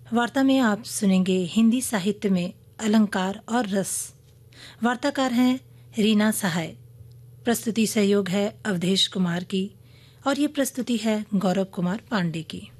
वार्ता में आप सुनेंगे हिंदी साहित्य में अलंकार और रस। वार्ताकार हैं रीना सहाय। प्रस्तुति सहयोग है अवधेश कुमार की और ये प्रस्तुति है गौरव कुमार पांडे की।